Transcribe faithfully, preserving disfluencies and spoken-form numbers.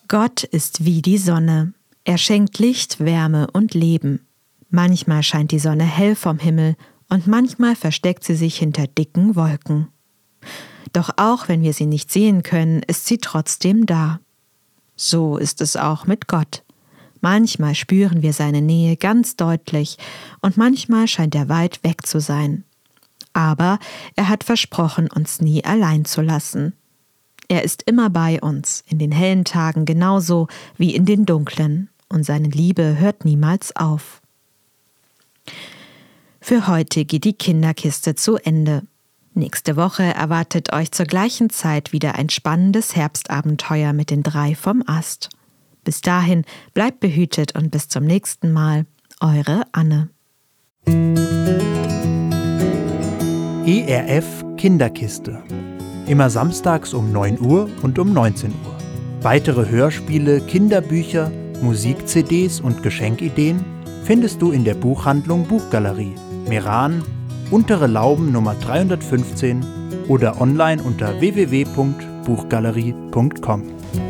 Gott ist wie die Sonne. Er schenkt Licht, Wärme und Leben. Manchmal scheint die Sonne hell vom Himmel und manchmal versteckt sie sich hinter dicken Wolken. Doch auch wenn wir sie nicht sehen können, ist sie trotzdem da. So ist es auch mit Gott. Manchmal spüren wir seine Nähe ganz deutlich und manchmal scheint er weit weg zu sein. Aber er hat versprochen, uns nie allein zu lassen. Er ist immer bei uns, in den hellen Tagen genauso wie in den dunklen, und seine Liebe hört niemals auf. Für heute geht die Kinderkiste zu Ende. Nächste Woche erwartet euch zur gleichen Zeit wieder ein spannendes Herbstabenteuer mit den drei vom Ast. Bis dahin bleibt behütet und bis zum nächsten Mal. Eure Anne. E R F Kinderkiste. Immer samstags um neun Uhr und um neunzehn Uhr. Weitere Hörspiele, Kinderbücher, Musik-C Ds und Geschenkideen findest du in der Buchhandlung Buchgalerie, Meran, Untere Lauben Nummer dreihundertfünfzehn oder online unter w w w punkt buchgalerie punkt com.